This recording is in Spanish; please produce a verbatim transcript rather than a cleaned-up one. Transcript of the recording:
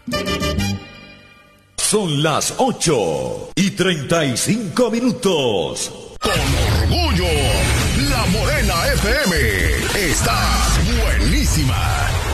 Son las ocho y treinta y cinco minutos. Con orgullo, La Morena F M está